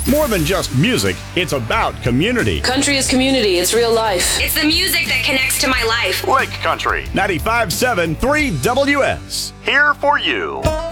More than just music, it's about community. Country is community. It's real life. It's the music that connects to my life. Lake Country 95.7 3WS. Here for you.